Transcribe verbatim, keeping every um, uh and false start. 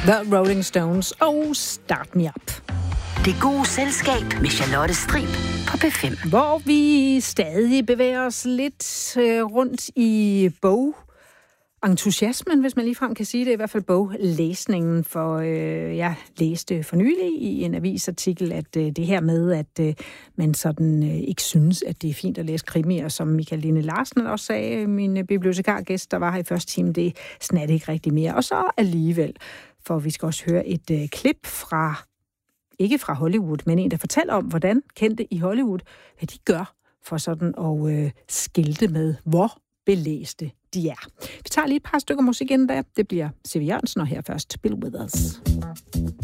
The Rolling Stones og Start Me Up. Det gode selskab med Charlotte Strib på P fem. Hvor vi stadig bevæger os lidt øh, rundt i bog. Entusiasmen, hvis man ligefrem kan sige det, i hvert fald boglæsningen, for øh, jeg læste for nylig i en avisartikel, at øh, det her med, at øh, man sådan øh, ikke synes, at det er fint at læse krimier, som Michael Linde Larsen også sagde, min øh, bibliotekargæst, der var her i første time, det er snart ikke rigtig mere. Og så alligevel, for vi skal også høre et øh, klip fra, ikke fra Hollywood, men en, der fortæller om, hvordan kendte i Hollywood, hvad de gør for sådan at øh, skilte med, hvor belæste de er. Vi tager lige et par stykker musik inden da. Det bliver C V Jørgensen, og her først Bill Withers.